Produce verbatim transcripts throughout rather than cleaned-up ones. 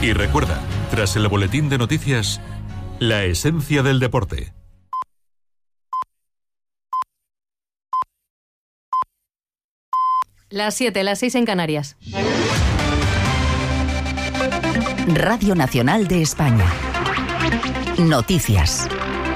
Y recuerda, tras el boletín de noticias, la esencia del deporte. Las siete, las seis en Canarias. Radio Nacional de España. Noticias.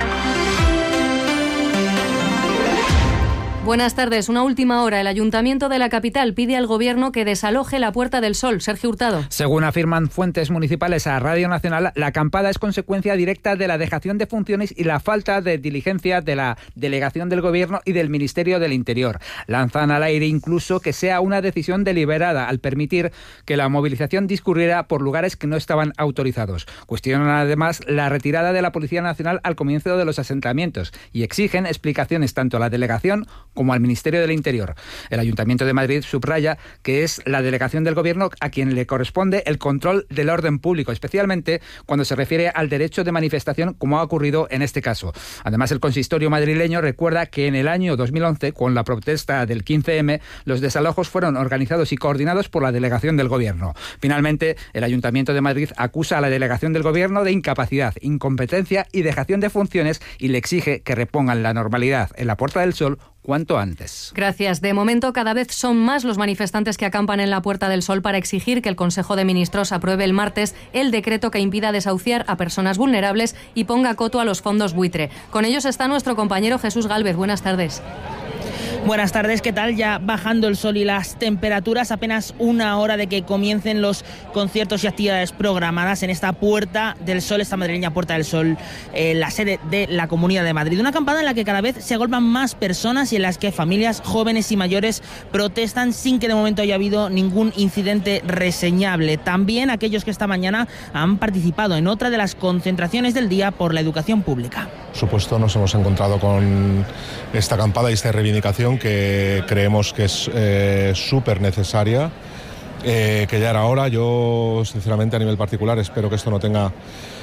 Buenas tardes. Una última hora. El Ayuntamiento de la capital pide al Gobierno que desaloje la Puerta del Sol. Sergio Hurtado. Según afirman fuentes municipales a Radio Nacional, la acampada es consecuencia directa de la dejación de funciones y la falta de diligencia de la Delegación del Gobierno y del Ministerio del Interior. Lanzan al aire incluso que sea una decisión deliberada al permitir que la movilización discurriera por lugares que no estaban autorizados. Cuestionan además la retirada de la Policía Nacional al comienzo de los asentamientos y exigen explicaciones tanto a la delegación como al Ministerio del Interior. El Ayuntamiento de Madrid subraya que es la delegación del Gobierno a quien le corresponde el control del orden público, especialmente cuando se refiere al derecho de manifestación, como ha ocurrido en este caso. Además, el consistorio madrileño recuerda que en el año dos mil once, con la protesta del quince eme, los desalojos fueron organizados y coordinados por la delegación del Gobierno. Finalmente, el Ayuntamiento de Madrid acusa a la delegación del Gobierno de incapacidad, incompetencia y dejación de funciones y le exige que repongan la normalidad en la Puerta del Sol cuanto antes. Gracias. De momento, cada vez son más los manifestantes que acampan en la Puerta del Sol para exigir que el Consejo de Ministros apruebe el martes el decreto que impida desahuciar a personas vulnerables y ponga coto a los fondos buitre. Con ellos está nuestro compañero Jesús Gálvez. Buenas tardes. Buenas tardes, ¿qué tal? Ya bajando el sol y las temperaturas, apenas una hora de que comiencen los conciertos y actividades programadas en esta Puerta del Sol, esta madrileña Puerta del Sol, eh, la sede de la Comunidad de Madrid. Una acampada en la que cada vez se agolpan más personas y en las que familias jóvenes y mayores protestan sin que de momento haya habido ningún incidente reseñable. También aquellos que esta mañana han participado en otra de las concentraciones del día por la educación pública. Por supuesto, nos hemos encontrado con esta acampada y esta reivindicación que creemos que es eh, súper necesaria, eh, que ya era hora. Yo, sinceramente, a nivel particular, espero que esto no tenga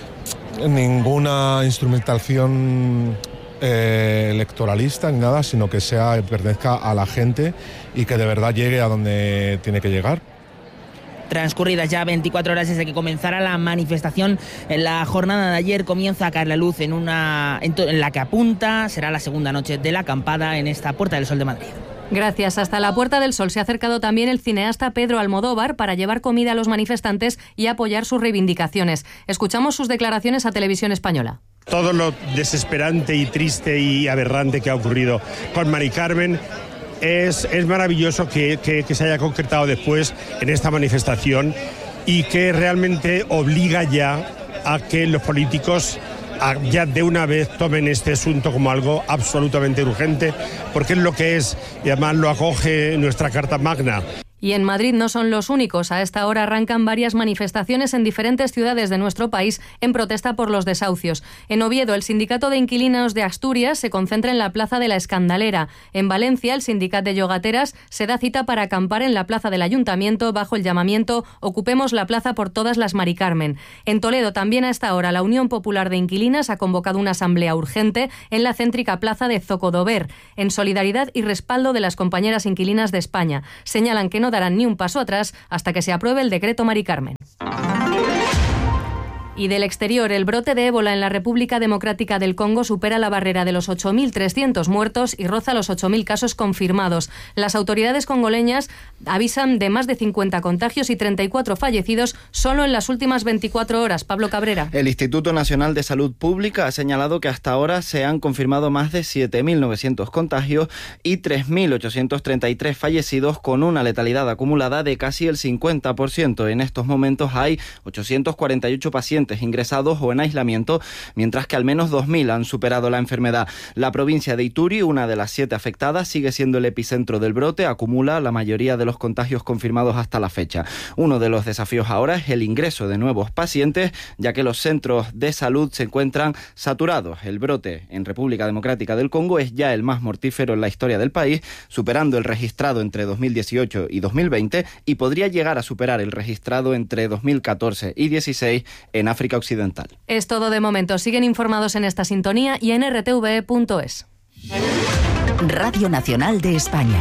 ninguna instrumentación eh, electoralista ni nada, sino que sea, pertenezca a la gente y que de verdad llegue a donde tiene que llegar. Transcurridas ya veinticuatro horas desde que comenzara la manifestación, en la jornada de ayer comienza a caer la luz en una en, to, en la que apunta será la segunda noche de la acampada en esta Puerta del Sol de Madrid. Gracias. Hasta la Puerta del Sol se ha acercado también el cineasta Pedro Almodóvar para llevar comida a los manifestantes y apoyar sus reivindicaciones. Escuchamos sus declaraciones a Televisión Española. Todo lo desesperante y triste y aberrante que ha ocurrido con Mari Carmen Es, es maravilloso que, que, que se haya concretado después en esta manifestación y que realmente obliga ya a que los políticos a, ya de una vez tomen este asunto como algo absolutamente urgente, porque es lo que es y además lo acoge nuestra Carta Magna. Y en Madrid no son los únicos. A esta hora arrancan varias manifestaciones en diferentes ciudades de nuestro país en protesta por los desahucios. En Oviedo, el Sindicato de Inquilinos de Asturias se concentra en la Plaza de la Escandalera. En Valencia, el Sindicat de Llogateras se da cita para acampar en la Plaza del Ayuntamiento bajo el llamamiento «Ocupemos la plaza por todas las Mari Carmen». En Toledo, también a esta hora, la Unión Popular de Inquilinas ha convocado una asamblea urgente en la céntrica Plaza de Zocodover, en solidaridad y respaldo de las compañeras inquilinas de España. Señalan que no darán ni un paso atrás hasta que se apruebe el decreto Mari Carmen. Y del exterior, el brote de ébola en la República Democrática del Congo supera la barrera de los ocho mil trescientos muertos y roza los ocho mil casos confirmados. Las autoridades congoleñas avisan de más de cincuenta contagios y treinta y cuatro fallecidos solo en las últimas veinticuatro horas. Pablo Cabrera. El Instituto Nacional de Salud Pública ha señalado que hasta ahora se han confirmado más de siete mil novecientos contagios y tres mil ochocientos treinta y tres fallecidos, con una letalidad acumulada de casi el cincuenta por ciento. En estos momentos hay ochocientos cuarenta y ocho pacientes ingresados o en aislamiento, mientras que al menos dos mil han superado la enfermedad. La provincia de Ituri, una de las siete afectadas, sigue siendo el epicentro del brote, acumula la mayoría de los contagios confirmados hasta la fecha. Uno de los desafíos ahora es el ingreso de nuevos pacientes, ya que los centros de salud se encuentran saturados. El brote en República Democrática del Congo es ya el más mortífero en la historia del país, superando el registrado entre dos mil dieciocho y dos mil veinte, y podría llegar a superar el registrado entre dos mil catorce y dieciséis en África Occidental. Es todo de momento. Siguen informados en esta sintonía y en r t v e punto es. Radio Nacional de España.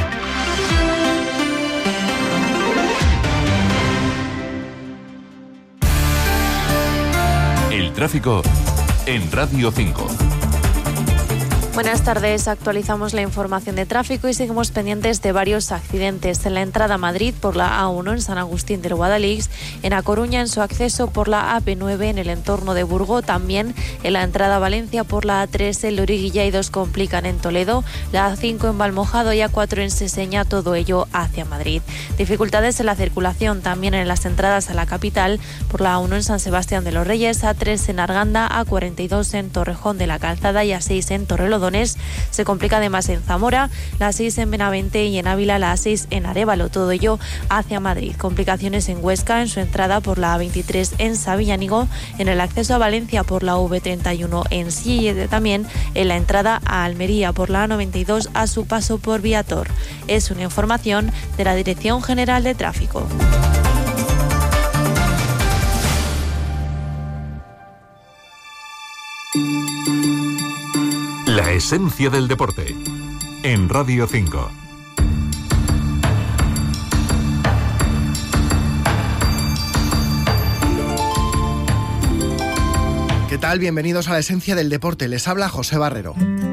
tráfico en Radio cinco. Buenas tardes, actualizamos la información de tráfico y seguimos pendientes de varios accidentes. En la entrada a Madrid por la A uno en San Agustín del Guadalix, en A Coruña en su acceso por la A P nueve en el entorno de Burgos, también en la entrada a Valencia por la A tres en Loriguilla y dos complican en Toledo, la A cinco en Valmojado y A cuatro en Seseña, todo ello hacia Madrid. Dificultades en la circulación también en las entradas a la capital por la A uno en San Sebastián de los Reyes, A tres en Arganda, A cuarenta y dos en Torrejón de la Calzada y A seis en Torrelodones. Se complica además en Zamora, la A seis en Benavente y en Ávila la A seis en Arévalo, todo ello hacia Madrid. Complicaciones en Huesca en su entrada por la A veintitrés en Sabiñánigo, en el acceso a Valencia por la V treinta y uno en Sille, también en la entrada a Almería por la A noventa y dos a su paso por Viator. Es una información de la Dirección General de Tráfico. La esencia del deporte, en Radio cinco. ¿Qué tal? Bienvenidos a la esencia del deporte. Les habla José Barrero.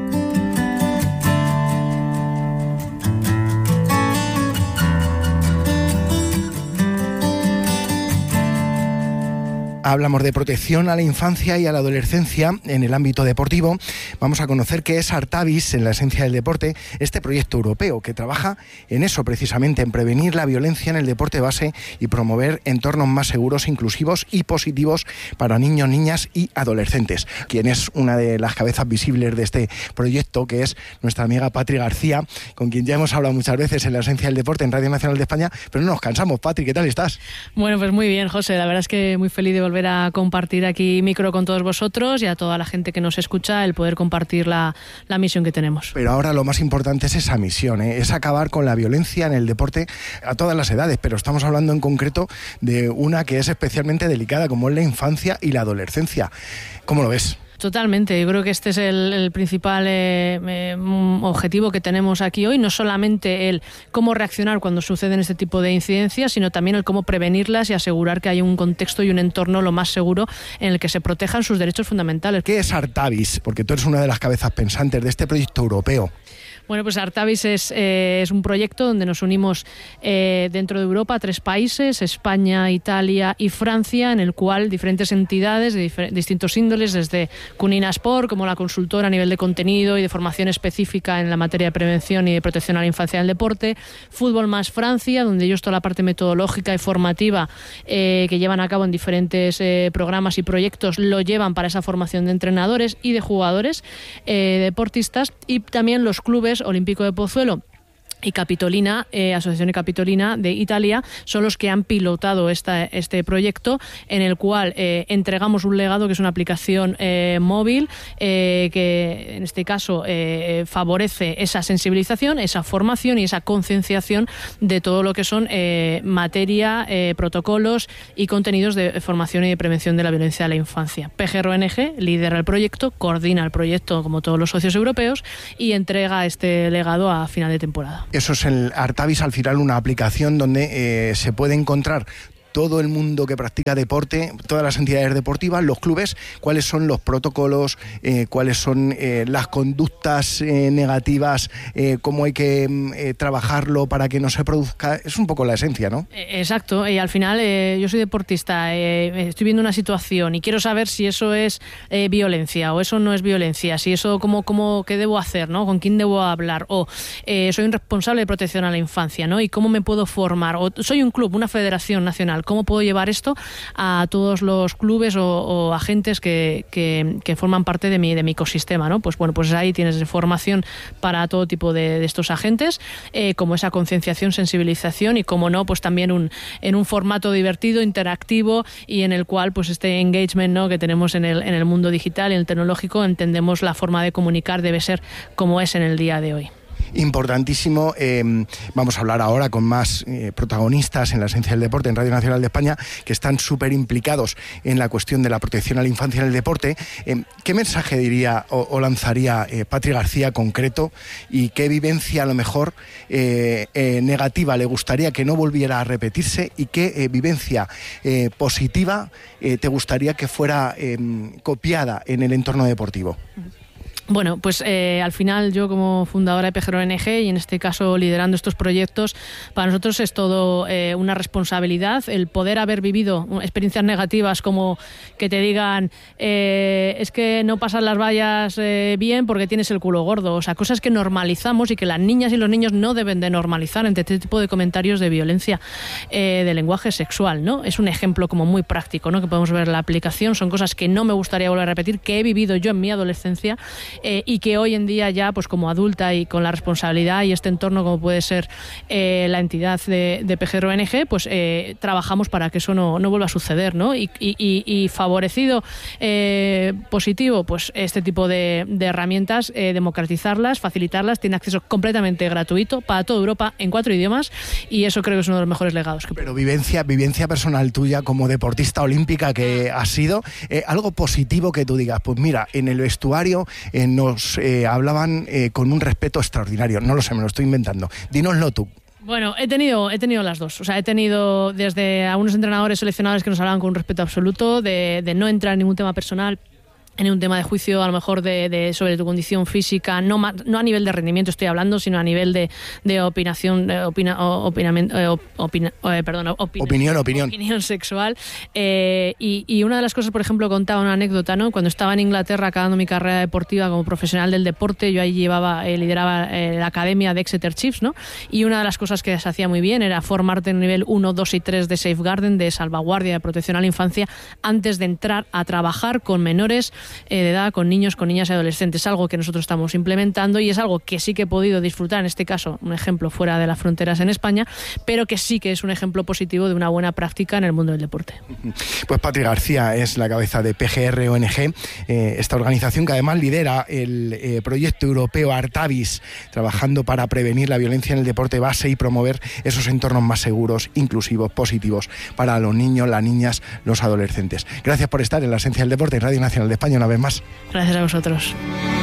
Hablamos de protección a la infancia y a la adolescencia en el ámbito deportivo. Vamos a conocer qué es Artavis en la esencia del deporte, este proyecto europeo que trabaja en eso precisamente, en prevenir la violencia en el deporte base y promover entornos más seguros, inclusivos y positivos para niños, niñas y adolescentes. Quien es una de las cabezas visibles de este proyecto, que es nuestra amiga Patri García, con quien ya hemos hablado muchas veces en la esencia del deporte en Radio Nacional de España, pero no nos cansamos. Patri, ¿qué tal estás? Bueno, pues muy bien, José. La verdad es que muy feliz de volver a compartir aquí micro con todos vosotros y a toda la gente que nos escucha, el poder compartir la, la misión que tenemos. Pero ahora lo más importante es esa misión, ¿eh? Es acabar con la violencia en el deporte a todas las edades, pero estamos hablando en concreto de una que es especialmente delicada, como es la infancia y la adolescencia. ¿Cómo lo ves? Totalmente, yo creo que este es el, el principal eh, eh, objetivo que tenemos aquí hoy, no solamente el cómo reaccionar cuando suceden este tipo de incidencias, sino también el cómo prevenirlas y asegurar que hay un contexto y un entorno lo más seguro en el que se protejan sus derechos fundamentales. ¿Qué es Artavis? Porque tú eres una de las cabezas pensantes de este proyecto europeo. Bueno, pues Artavis es, eh, es un proyecto donde nos unimos eh, dentro de Europa, tres países, España, Italia y Francia, en el cual diferentes entidades de difer- distintos índoles, desde Cunina Sport, como la consultora a nivel de contenido y de formación específica en la materia de prevención y de protección a la infancia en el deporte, Fútbol Más Francia, donde ellos toda la parte metodológica y formativa eh, que llevan a cabo en diferentes eh, programas y proyectos lo llevan para esa formación de entrenadores y de jugadores, eh, deportistas, y también los clubes Olímpico de Pozuelo y Capitolina, eh, Asociación Capitolina de Italia, son los que han pilotado esta, este proyecto, en el cual eh, entregamos un legado que es una aplicación eh, móvil eh, que en este caso eh, favorece esa sensibilización, esa formación y esa concienciación de todo lo que son eh, materia, eh, protocolos y contenidos de formación y de prevención de la violencia a la infancia. P G R O N G lidera el proyecto, coordina el proyecto como todos los socios europeos y entrega este legado a final de temporada. Eso es el Artavis, al final una aplicación donde eh, se puede encontrar todo el mundo que practica deporte, todas las entidades deportivas, los clubes, cuáles son los protocolos, eh, cuáles son eh, las conductas eh, negativas, eh, cómo hay que eh, trabajarlo para que no se produzca. Es un poco la esencia, ¿no? Exacto, y al final eh, yo soy deportista, eh, estoy viendo una situación y quiero saber si eso es eh, violencia o eso no es violencia, si eso, cómo, cómo, qué debo hacer, ¿no? Con quién debo hablar, o eh, soy un responsable de protección a la infancia, ¿no? Y cómo me puedo formar, o soy un club, una federación nacional, ¿cómo puedo llevar esto a todos los clubes o, o agentes que, que, que forman parte de mi, de mi ecosistema, ¿no? Pues bueno, pues ahí tienes formación para todo tipo de, de estos agentes, eh, como esa concienciación, sensibilización y, como no, pues también un, en un formato divertido, interactivo y en el cual pues este engagement, ¿no?, que tenemos en el, en el mundo digital y en el tecnológico, entendemos la forma de comunicar debe ser como es en el día de hoy. importantísimo. Eh, vamos a hablar ahora con más eh, protagonistas en la esencia del deporte en Radio Nacional de España, que están súper implicados en la cuestión de la protección a la infancia en el deporte. Eh, ¿Qué mensaje diría o, o lanzaría eh, Patri García concreto, y qué vivencia a lo mejor eh, eh, negativa le gustaría que no volviera a repetirse, y qué eh, vivencia eh, positiva eh, te gustaría que fuera eh, copiada en el entorno deportivo? Bueno, pues eh, al final yo como fundadora de P G R O N G y en este caso liderando estos proyectos, para nosotros es todo eh, una responsabilidad el poder haber vivido experiencias negativas como que te digan eh, es que no pasas las vallas eh, bien porque tienes el culo gordo, o sea, cosas que normalizamos y que las niñas y los niños no deben de normalizar entre este tipo de comentarios de violencia eh, de lenguaje sexual, ¿no? Es un ejemplo como muy práctico, ¿no? Que podemos ver la aplicación, son cosas que no me gustaría volver a repetir, que he vivido yo en mi adolescencia. Eh, y que hoy en día ya pues como adulta y con la responsabilidad y este entorno como puede ser eh, la entidad de, de P G R O N G, pues eh, trabajamos para que eso no, no vuelva a suceder, ¿no? Y, y, y favorecido eh, positivo, pues este tipo de, de herramientas, eh, democratizarlas, facilitarlas, tiene acceso completamente gratuito para toda Europa en cuatro idiomas, y eso creo que es uno de los mejores legados que Pero vivencia, vivencia personal tuya como deportista olímpica que has sido, eh, algo positivo que tú digas, pues mira, en el vestuario eh, nos eh, hablaban eh, con un respeto extraordinario. No lo sé, me lo estoy inventando. Dínoslo tú. Bueno, he tenido, he tenido las dos. O sea, he tenido desde a unos entrenadores seleccionados que nos hablaban con un respeto absoluto, de, de no entrar en ningún tema personal, en un tema de juicio a lo mejor de, de sobre tu condición física, no, no a nivel de rendimiento estoy hablando, sino a nivel de, de opinación, de opina, opinamiento, eh, opina, eh, perdón, opina, opinión, opinión. opinión sexual. Eh, y, y una de las cosas, por ejemplo, contaba una anécdota, ¿no? Cuando estaba en Inglaterra acabando mi carrera deportiva como profesional del deporte, yo ahí llevaba, eh, lideraba eh, la academia de Exeter Chiefs, ¿no? Y una de las cosas que se hacía muy bien era formarte en nivel uno, dos y tres de safeguarding, de salvaguardia, de protección a la infancia, antes de entrar a trabajar con menores de edad, con niños, con niñas y adolescentes. Algo que nosotros estamos implementando y es algo que sí que he podido disfrutar, en este caso, un ejemplo fuera de las fronteras en España, pero que sí que es un ejemplo positivo de una buena práctica en el mundo del deporte. Pues Patri García es la cabeza de P G R O N G, eh, esta organización que además lidera el eh, proyecto europeo Artavis, trabajando para prevenir la violencia en el deporte base y promover esos entornos más seguros, inclusivos, positivos para los niños, las niñas, los adolescentes. Gracias por estar en la esencia del deporte en Radio Nacional de España una vez más. Gracias a vosotros.